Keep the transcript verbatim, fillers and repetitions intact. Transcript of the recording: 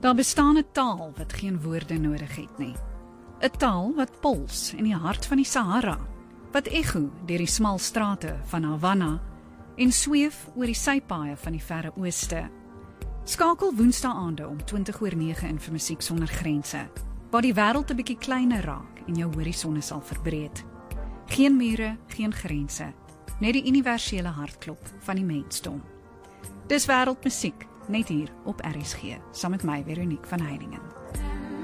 Daar bestaan 'n taal wat geen woorde nodig het nie. 'n Taal wat pols in die hart van die Sahara, wat ego deur die smal strate van Havana en sweef oor die sypaaie van die Verre Ooste. Skakel woensdaande om twintig oor nege in vir Musiek Sonder Grense, waar die wêreld 'n bietjie kleiner raak en jou horisonne sal verbreed. Geen mure, geen grense, net die universele hartklop van die mensdom. Dis Wêreldmusiek, net hier op R S G, saam met my Veronique van Heiningen.